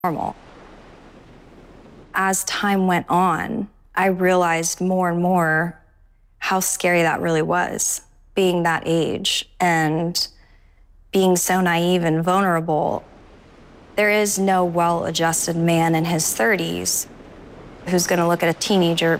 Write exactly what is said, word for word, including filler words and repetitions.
normal. As time went on, I realized more and more how scary that really was, being that age and being so naive and vulnerable. There is no well-adjusted man in his thirties who's going to look at a teenager